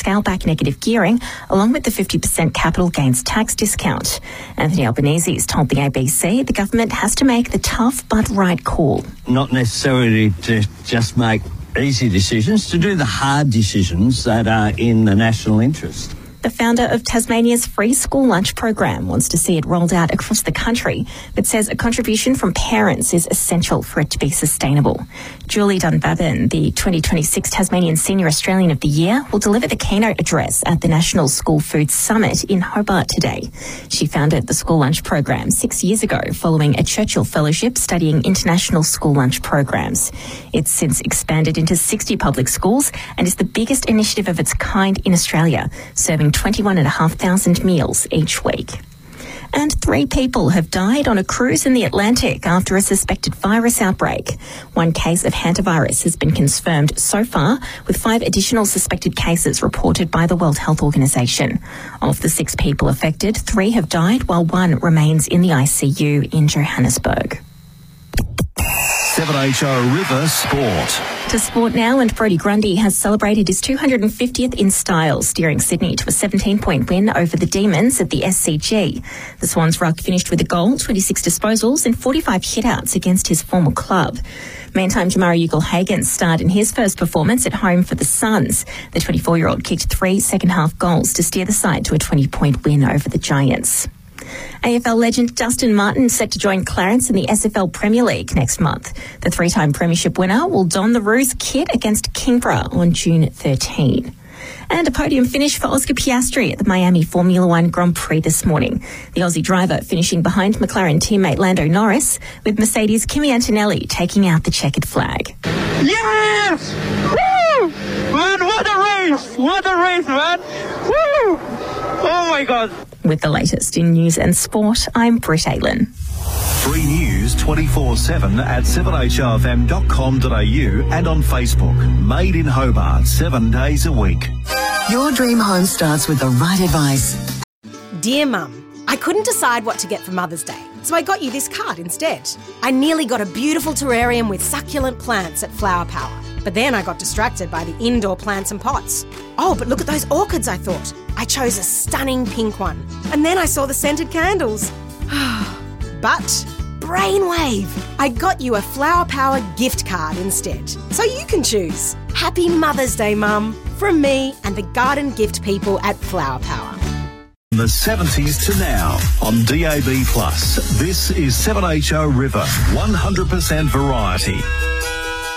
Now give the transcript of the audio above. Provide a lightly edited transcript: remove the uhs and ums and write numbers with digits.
scale back negative gearing, along with the 50% capital gains tax discount. Anthony Albanese has told the ABC the government has to make the tough but right call. Not necessarily to just make easy decisions, to do the hard decisions that are in the national interest. The founder of Tasmania's free school lunch program wants to see it rolled out across the country, but says a contribution from parents is essential for it to be sustainable. Julie Dunbabin, the 2026 Tasmanian Senior Australian of the Year, will deliver the keynote address at the National School Food Summit in Hobart today. She founded the school lunch program 6 years ago following a Churchill Fellowship studying international school lunch programs. It's since expanded into 60 public schools and is the biggest initiative of its kind in Australia, serving 21,500 meals each week. And 3 people have died on a cruise in the Atlantic after a suspected virus outbreak. 1 case of hantavirus has been confirmed so far, with 5 additional suspected cases reported by the World Health Organization. Of the 6 people affected, 3 have died while 1 remains in the ICU in Johannesburg. 7HO River Sport. To sport now, and Brodie Grundy has celebrated his 250th in style, steering Sydney to a 17-point win over the Demons at the SCG. The Swans ruck finished with a goal, 26 disposals and 45 hitouts against his former club. Meantime, Jamari Ugle-Hagan starred in his first performance at home for the Suns. The 24-year-old kicked 3 second-half goals to steer the side to a 20-point win over the Giants. AFL legend Dustin Martin set to join Clarence in the SFL Premier League next month. The 3-time premiership winner will don the Roos kit against Kingborough on June 13. And a podium finish for Oscar Piastri at the Miami Formula One Grand Prix this morning. The Aussie driver finishing behind McLaren teammate Lando Norris, with Mercedes' Kimi Antonelli taking out the checkered flag. Yes! Woo! Man, what a race! What a race, man! Woo! Oh my God! With the latest in news and sport, I'm Britt Aylin. Free news 24/7 at 7HRFM.com.au and on Facebook. Made in Hobart, 7 days a week. Your dream home starts with the right advice. Dear Mum, I couldn't decide what to get for Mother's Day, so I got you this card instead. I nearly got a beautiful terrarium with succulent plants at Flower Power, but then I got distracted by the indoor plants and pots. Oh, but look at those orchids, I thought. I chose a stunning pink one, and then I saw the scented candles. But brainwave! I got you a Flower Power gift card instead, so you can choose. Happy Mother's Day, Mum, from me and the garden gift people at Flower Power. From the 70s to now on DAB+. This is 7HO River, 100% variety.